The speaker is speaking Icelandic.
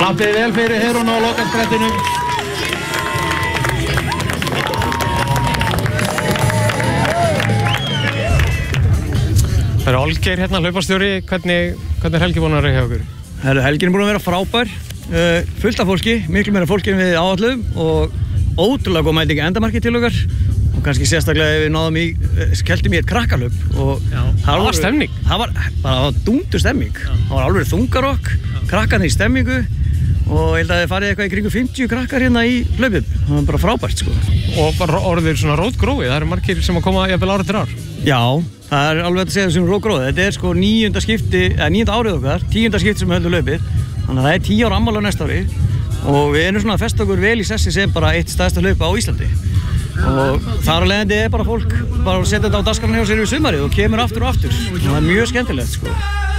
Klappið vel fyrir Heyrúnu á lokasprettinum. Það eru Olgeir hérna, hlaupastjóri. Hvernig er helgi búin að vera hjá okkur? Helgin er búin að vera frábær. Fullt af fólki, miklu meira fólki en við áætluðum og ótrúlega góð mæting endamarkið til okkar. Og kannski sérstaklega ef við náðum skelltum í eitt krakkalöp. Það var stemning. Það var dúndur stemming. Það var alveg þungarokk, krakkarnir í stemmingu og ég held að þið farið eitthvað í kringum 50 krakkar hérna í hlaupið. Það var bara frábært sko. Og bara orðið svona rótgróið, það eru margir sem að koma jafnvel ára til ár. Já, það er alveg að segja sem rótgróið. Þetta er sko 9. árið okkar, 10. skipti sem við höldum hlaupið. Þannig að það er 10 ára afmæli á næsta ári og við erum svona að festa okkur vel í sessi sem bara eitt stærsta hlaup á Íslandi. Og þar á leiðandi er bara fólk bara að setja þetta á dagskránni hjá sér í sumarið og kemur aftur og aftur. Það er mjög skemmtilegt sko.